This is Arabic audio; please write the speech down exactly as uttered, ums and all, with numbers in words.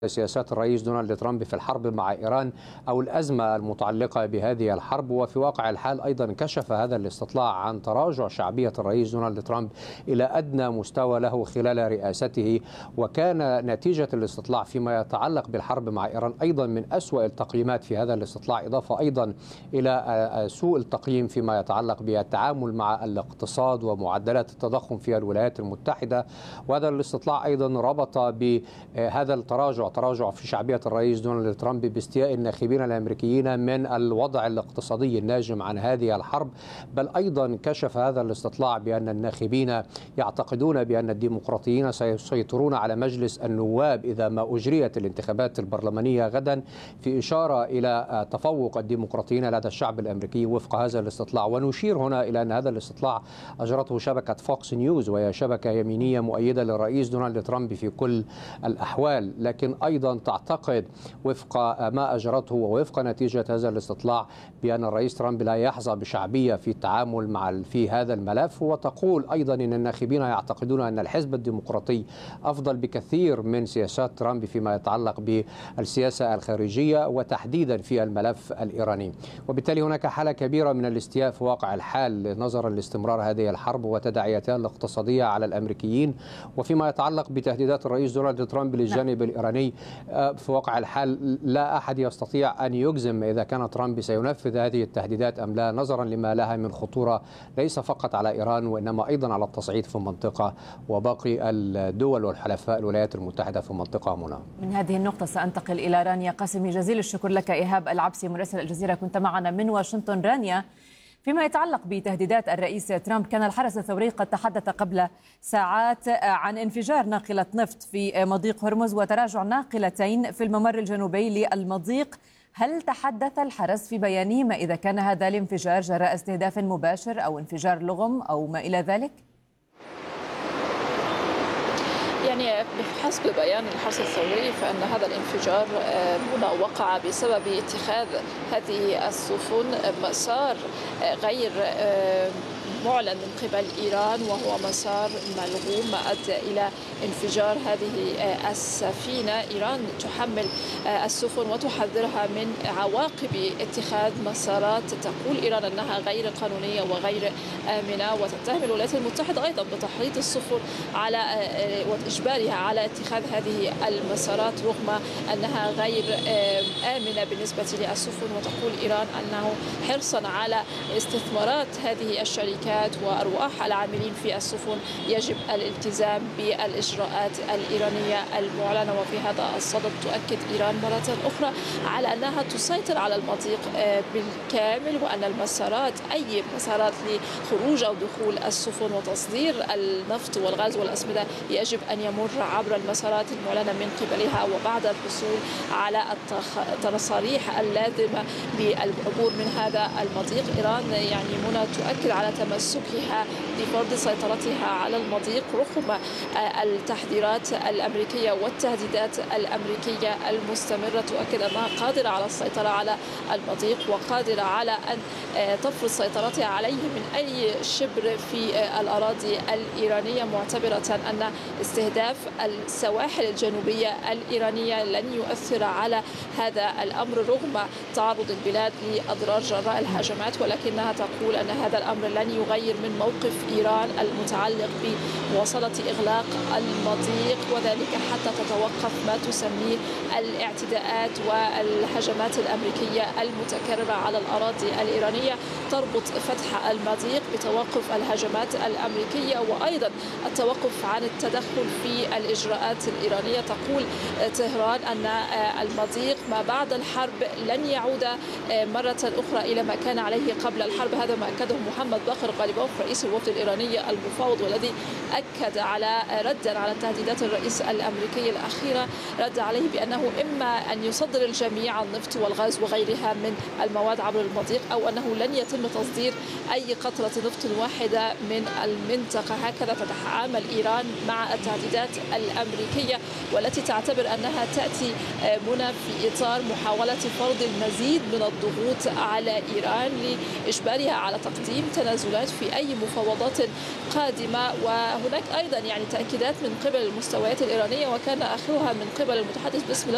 سياسات الرئيس دونالد ترامب في الحرب مع إيران أو الأزمة المتعلقة بهذه الحرب. وفي واقع الحال أيضا كشف هذا الاستطلاع عن تراجع شعبية الرئيس دونالد ترامب إلى أدنى مستوى له خلال رئاسته، وكان نتيجة الاستطلاع فيما يتعلق بالحرب مع إيران أيضا من أسوأ التقييمات في هذا الاستطلاع، إضافة أيضا إلى سوء التقييم فيما يتعلق بالتعامل مع الاقتصاد ومعدلات التضخم في الولايات المتحدة. وهذا الاستطلاع أيضا ربط بهذا التراجع تراجع في شعبية الرئيس دونالد ترامب باستياء الناخبين الأمريكيين من الوضع الاقتصادي الناجم عن هذه الحرب. بل أيضا كشف هذا الاستطلاع بأن الناخبين يعتقدون بأن الديمقراطيين سيسيطرون على مجلس النواب إذا ما أجريت الانتخابات البرلمانية غدا، في إشارة إلى تفوق الديمقراطيين لدى الشعب الأمريكي وفق هذا الاستطلاع. ونشير هنا إلى أن هذا الاستطلاع أجرته شبكة فوكس نيوز، وهي شبكة يمينية مؤيدة للرئيس دونالد ترامب في كل الأحوال، لكن أيضا تعتقد وفق ما أجرته ووفق نتيجة هذا الاستطلاع بأن الرئيس ترامب لا يحظى بشعبية في التعامل مع في هذا الملف. وتقول أيضا أن الناخبين يعتقدون أن الحزب الديمقراطي أفضل بكثير من سياسات ترامب فيما يتعلق بالسياسة الخارجية وتحديدا في الملف الإيراني. وبالتالي هناك حالة كبيرة من الاستياء في واقع الحال نظرا لاستمرار هذه الحرب وتداعياتها الاقتصادية على الأمريكيين. وفيما يتعلق بتهديدات الرئيس دونالد ترامب للجانب الإيراني، في واقع الحال لا أحد يستطيع أن يجزم إذا كان ترامب سينفذ هذه التهديدات أم لا، نظرا لما لها من خطورة ليس فقط على إيران وإنما أيضا على التصعيد في المنطقة وباقي الدول والحلفاء الولايات المتحدة في المنطقة. منى، من هذه النقطة سأنتقل إلى رانيا قاسمي. جزيل الشكر لك. إيهاب العبسي مراسل الجزيرة كنت معنا من واشنطن. رانيا، فيما يتعلق بتهديدات الرئيس ترامب، كان الحرس الثوري قد تحدث قبل ساعات عن انفجار ناقلة نفط في مضيق هرمز وتراجع ناقلتين في الممر الجنوبي للمضيق. هل تحدث الحرس في بيانه ما إذا كان هذا الانفجار جراء استهداف مباشر أو انفجار لغم أو ما إلى ذلك؟ يعني بحسب بيان الحرس الثوري فإن هذا الانفجار وقع بسبب اتخاذ هذه السفن مسار غير معلن من قبل إيران، وهو مسار ملغوم أدى إلى انفجار هذه السفينة. إيران تحمل السفن وتحذرها من عواقب اتخاذ مسارات تقول إيران أنها غير قانونية وغير آمنة، وتتهم الولايات المتحدة أيضا بتحريض السفن على وإجبارها على اتخاذ هذه المسارات رغم أنها غير آمنة بالنسبة للسفن. وتقول إيران أنه حرصا على استثمارات هذه الشركات وأرواح العاملين في السفن يجب الالتزام بالإجراءات الإيرانية المعلنة. وفي هذا الصدد تؤكد إيران مرة أخرى على أنها تسيطر على المضيق بالكامل، وأن المسارات أي مسارات لخروج أو دخول السفن وتصدير النفط والغاز والأسمدة يجب أن يمر عبر المسارات المعلنة من قبلها، وبعد الحصول على التصاريح اللازمة للعبور من هذا المضيق. إيران يعني منى تؤكد على تمسكها بفرض سيطرتها على المضيق رغم التحذيرات الأمريكية والتهديدات الأمريكية المستمرة. تؤكد أنها قادرة على السيطرة على المضيق وقادرة على أن تفرض سيطرتها عليه من أي شبر في الأراضي الإيرانية، معتبرة أن استهداف السواحل الجنوبية الإيرانية لن يؤثر على هذا الأمر رغم تعرض البلاد لأضرار جراء الهجمات، ولكنها تقول أن هذا الأمر لن يغير من موقف إيران المتعلق بمواصلة إغلاق المضيق، وذلك حتى تتوقف ما تسميه الاعتداءات والهجمات الأمريكية المتكررة على الأراضي الإيرانية. تربط فتح المضيق بتوقف الهجمات الأمريكية وأيضا التوقف عن التدخل في الإجراءات الإيرانية. تقول طهران أن المضيق ما بعد الحرب لن يعود مرة أخرى إلى ما كان عليه قبل الحرب. هذا ما أكده محمد باقر غالباف رئيس الوفد الإيراني المفاوض، والذي أكد على ردا على تهديدات الرئيس الأمريكي الأخيرة، رد عليه بأنه إما أن يصدر الجميع النفط والغاز وغيرها من المواد عبر المضيق، أو أنه لن يتم تصدير أي قطرة نفط واحدة من المنطقة. هكذا تتعامل إيران مع التهديدات الأمريكية، والتي تعتبر أنها تأتي منى في إطار محاولة فرض المزيد من الضغوط على إيران لإجبارها على تقديم تنازلات في أي مفاوضات قادمة. وهناك أيضا يعني تأكيدات من قبل المستويات الإيرانية، وكان آخرها من قبل المتحدث باسم